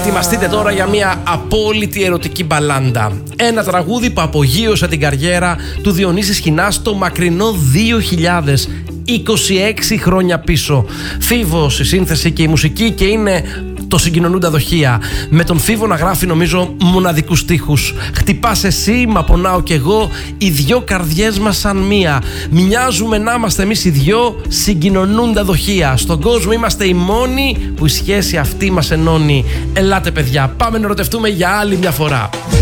Ετοιμαστείτε τώρα για μια απόλυτη ερωτική μπαλάντα. Ένα τραγούδι που απογείωσε την καριέρα του Διονύση Σχοινά στο μακρινό 2000. 26 χρόνια πίσω. Φίβος η σύνθεση και η μουσική και είναι το συγκοινωνούντα δοχεία. Με τον Φίβο να γράφει νομίζω μοναδικούς στίχους. Χτυπάς εσύ, μα πονάω κι εγώ, οι δυο καρδιές μας σαν μία. Μοιάζουμε να είμαστε εμείς οι δυο συγκοινωνούντα δοχεία. Στον κόσμο είμαστε οι μόνοι που η σχέση αυτή μας ενώνει. Ελάτε παιδιά, πάμε να ερωτευτούμε για άλλη μια φορά.